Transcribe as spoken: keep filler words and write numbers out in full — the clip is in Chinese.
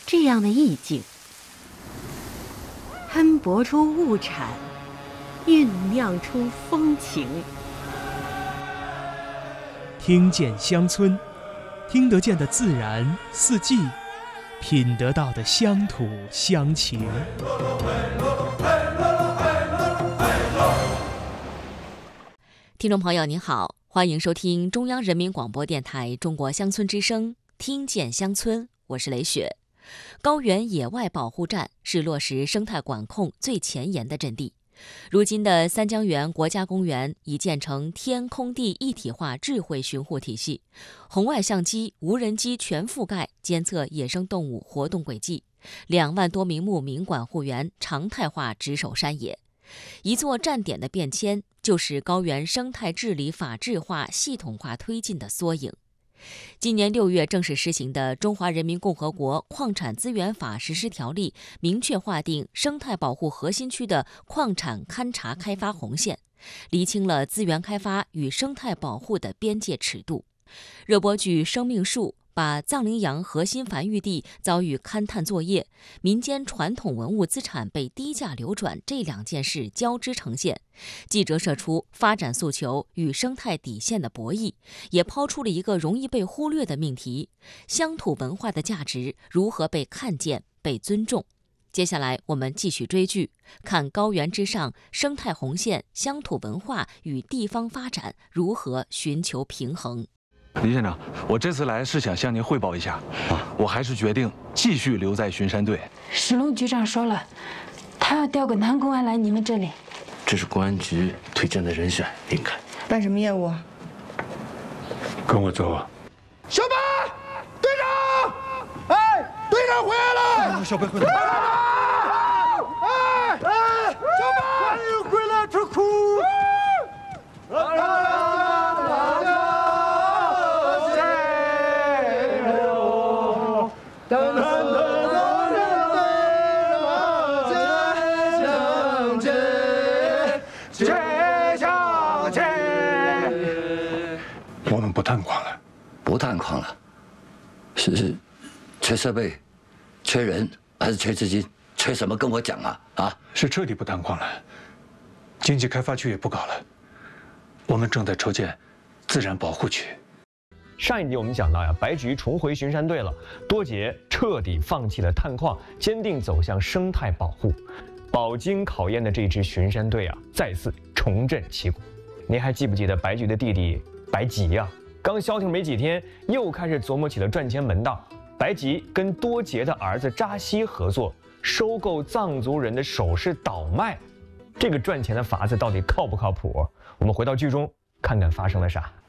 这样的意境，喷薄出物产，酝酿出风情。 听见乡村，听得见的自然四季，品得到的乡土乡情。 听众朋友您好，欢迎收听中央人民广播电台中国乡村之声，听见乡村，我是雷雪。高原野外保护站是落实生态管控最前沿的阵地。如今的三江源国家公园已建成天空地一体化智慧巡护体系，红外相机、无人机全覆盖监测野生动物活动轨迹，两万多名牧民管护员常态化值守山野。一座站点的变迁，就是高原生态治理法治化、系统化推进的缩影。今年六月正式施行的《中华人民共和国矿产资源法实施条例》明确划定生态保护核心区的矿产勘察开发红线，厘清了资源开发与生态保护的边界尺度。热播剧《生命树》把藏羚羊核心繁育地遭遇勘探作业、民间传统文物资产被低价流转这两件事交织呈现，既折射出发展诉求与生态底线的博弈，也抛出了一个容易被忽略的命题：乡土文化的价值如何被看见、被尊重。接下来我们继续追剧，看高原之上生态红线、乡土文化与地方发展如何寻求平衡。 李县长，我这次来是想向您汇报一下，啊，我还是决定继续留在巡山队。 石龙局长说了，他要调个男公安来你们这里。 这是公安局推荐的人选，林凯。 办什么业务？ 跟我走啊！ 小白，队长，哎，队长回来了！ 小白回来了！ 哎哎，小白，欢迎回来，出库。 我们不探矿了， 不探矿了，是是，缺设备，缺人，还是缺资金？缺什么？跟我讲啊！啊， 是彻底不探矿了，经济开发区也不搞了，我们正在筹建自然保护区。 上一集我们讲到呀，白菊重回巡山队了，多杰彻底放弃了探矿，坚定走向生态保护。饱经考验的这支巡山队啊，再次重振旗鼓。您还记不记得白菊的弟弟白吉呀、啊？刚消停没几天，又开始琢磨起了赚钱门道。白吉跟多杰的儿子扎西合作，收购藏族人的首饰倒卖，这个赚钱的法子到底靠不靠谱？我们回到剧中看看发生了啥。